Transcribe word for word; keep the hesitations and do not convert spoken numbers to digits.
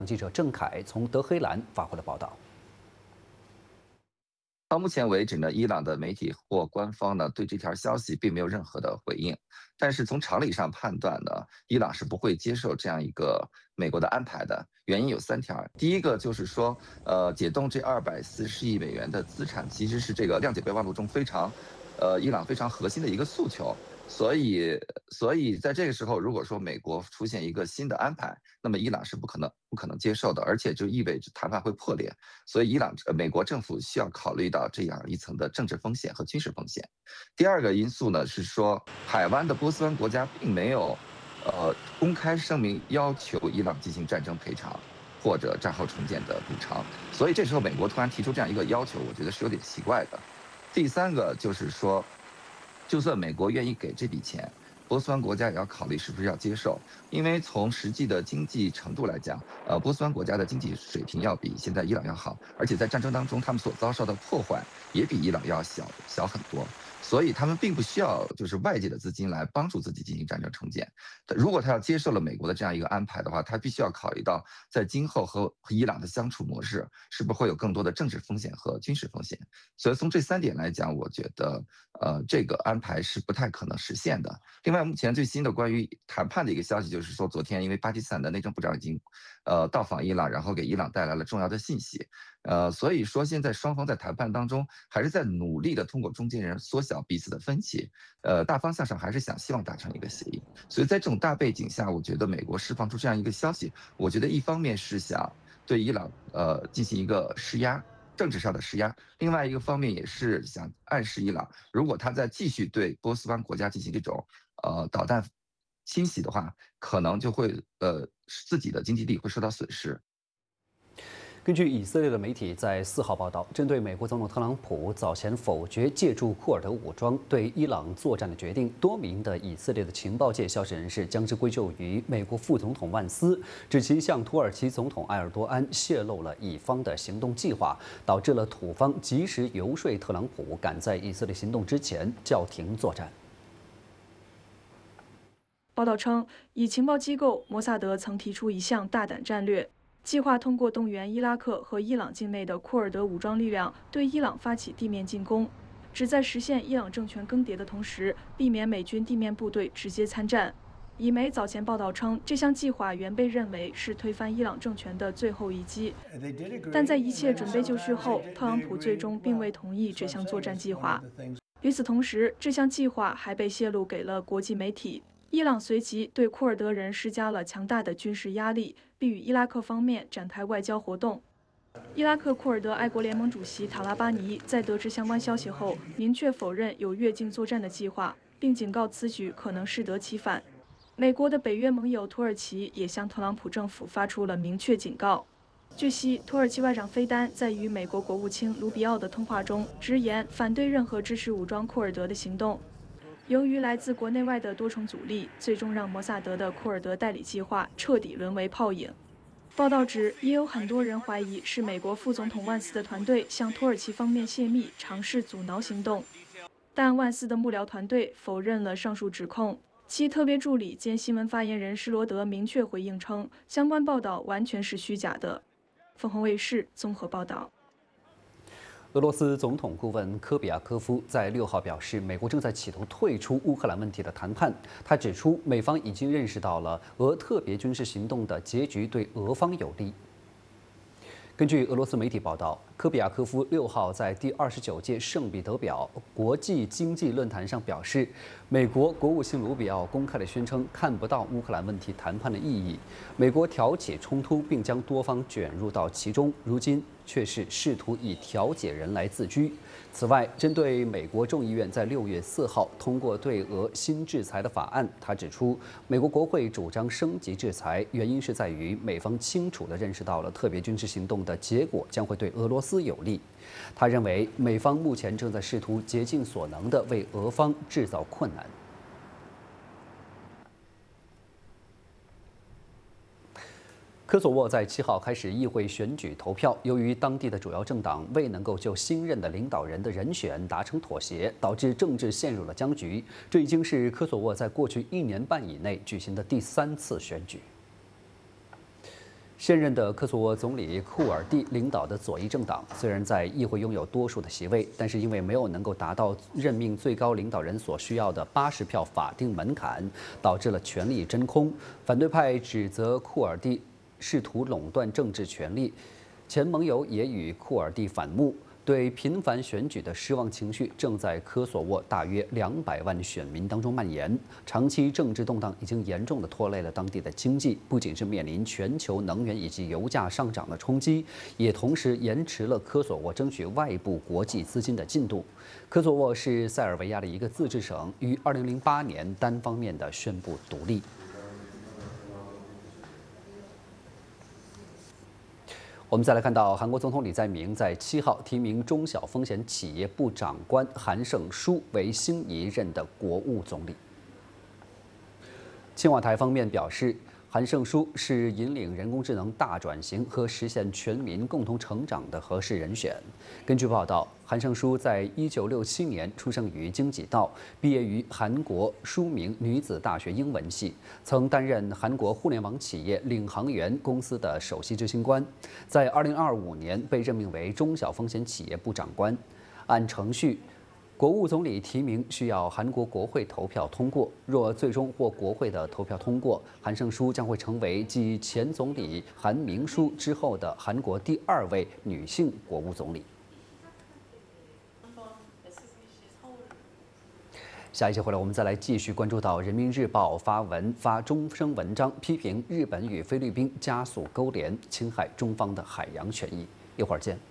记者郑凯从德黑兰发回了报道。 到目前为止呢，伊朗的媒体或官方呢对这条消息并没有任何的回应。但是从常理上判断呢，伊朗是不会接受这样一个美国的安排的。原因有三条，第一个就是说，呃，解冻这二百四十亿美元的资产，其实是这个谅解备忘录中非常，呃，伊朗非常核心的一个诉求。所以，所以在这个时候，如果说美国出现一个新的安排，那么伊朗是不可能不可能接受的，而且就意味着谈判会破裂。所以，伊朗呃美国政府需要考虑到这样一层的政治风险和军事风险。第二个因素呢是说，海湾的波斯湾国家并没有，呃，公开声明要求伊朗进行战争赔偿或者战后重建的补偿，所以这时候美国突然提出这样一个要求，我觉得是有点奇怪的。第三个就是说，就算美国愿意给这笔钱，波斯湾国家也要考虑是不是要接受，因为从实际的经济程度来讲，呃，波斯湾国家的经济水平要比现在伊朗要好，而且在战争当中他们所遭受的破坏也比伊朗要小小很多，所以他们并不需要就是外界的资金来帮助自己进行战争重建。如果他要接受了美国的这样一个安排的话，他必须要考虑到在今后和和伊朗的相处模式是不是会有更多的政治风险和军事风险。所以从这三点来讲，我觉得呃这个安排是不太可能实现的。另外，目前最新的关于谈判的一个消息就是说，昨天因为巴基斯坦的内政部长已经，呃，到访伊朗，然后给伊朗带来了重要的信息，呃，所以说现在双方在谈判当中还是在努力的通过中间人缩小彼此的分歧，呃，大方向上还是想希望达成一个协议。所以在这种大背景下，我觉得美国释放出这样一个消息，我觉得一方面是想对伊朗呃进行一个施压。政治上的施压，另外一个方面也是想暗示伊朗，如果他再继续对波斯湾国家进行这种呃导弹侵袭的话，可能就会呃自己的经济力会受到损失。 根据以色列的媒体在四号报道，针对美国总统特朗普早前否决借助库尔德武装对伊朗作战的决定，多名的以色列的情报界消息人士将之归咎于美国副总统万斯，指其向土耳其总统埃尔多安泄露了以方的行动计划，导致了土方及时游说特朗普赶在以色列行动之前叫停作战。 报道称，以情报机构摩萨德曾提出一项大胆战略。计划通过动员伊拉克和伊朗境内的库尔德武装力量对伊朗发起地面进攻，旨在实现伊朗政权更迭的同时，避免美军地面部队直接参战。以媒早前报道称，这项计划原被认为是推翻伊朗政权的最后一击，但在一切准备就绪后，特朗普最终并未同意这项作战计划。与此同时，这项计划还被泄露给了国际媒体。伊朗随即对库尔德人施加了强大的军事压力，并与伊拉克方面展开外交活动。伊拉克库尔德爱国联盟主席塔拉巴尼在得知相关消息后，明确否认有越境作战的计划，并警告此举可能适得其反。美国的北约盟友土耳其也向特朗普政府发出了明确警告。据悉，土耳其外长菲丹在与美国国务卿卢比奥的通话中直言反对任何支持武装库尔德的行动。由于来自国内外的多重阻力，最终让摩萨德的库尔德代理计划彻底沦为泡影。报道指，也有很多人怀疑是美国副总统万斯的团队向土耳其方面泄密，尝试阻挠行动。但万斯的幕僚团队否认了上述指控。其特别助理兼新闻发言人施罗德明确回应称，相关报道完全是虚假的。凤凰卫视综合报道。 俄罗斯总统顾问科比亚科夫在六号表示，美国正在企图退出乌克兰问题的谈判。他指出，美方已经认识到了俄特别军事行动的结局对俄方有利。根据俄罗斯媒体报道，科比亚科夫六号在第二十九届圣彼得堡国际经济论坛上表示，美国国务卿卢比奥公开地宣称看不到乌克兰问题谈判的意义，美国挑起冲突并将多方卷入到其中，如今却是试图以调解人来自居。此外，针对美国众议院在六月四号通过对俄新制裁的法案，他指出，美国国会主张升级制裁，原因是在于美方清楚地认识到了特别军事行动的结果将会对俄罗斯有利。他认为，美方目前正在试图竭尽所能地为俄方制造困难。科索沃在七号开始议会选举投票，由于当地的主要政党未能够就新任的领导人的人选达成妥协，导致政治陷入了僵局。这已经是科索沃在过去一年半以内举行的第三次选举。 现任的科索沃总理库尔蒂领导的左翼政党，虽然在议会拥有多数的席位，但是因为没有能够达到任命最高领导人所需要的八十票法定门槛，导致了权力真空。反对派指责库尔蒂试图垄断政治权力，前盟友也与库尔蒂反目。 对频繁选举的失望情绪正在科索沃大约两百万选民当中蔓延。长期政治动荡已经严重的拖累了当地的经济，不仅是面临全球能源以及油价上涨的冲击，也同时延迟了科索沃争取外部国际资金的进度。科索沃是塞尔维亚的一个自治省，于二零零八年单方面的宣布独立。 我们再来看到，韩国总统李在明在七号提名中小风险企业部长官韩胜书为新一任的国务总理。青瓦台方面表示，韩胜书是引领人工智能大转型和实现全民共同成长的合适人选。根据报道，韩胜书在一九六七年出生于京畿道，毕业于韩国书明女子大学英文系，曾担任韩国互联网企业领航员公司的首席执行官，在二零二五年被任命为中小风险企业部长官。按程序， 国务总理提名需要韩国国会投票通过，若最终获国会的投票通过，韩胜书将会成为继前总理韩明书之后的韩国第二位女性国务总理。下一节回来，我们再来继续关注到《人民日报》发文发终声文章，批评日本与菲律宾加速勾连，侵害中方的海洋权益。一会儿见。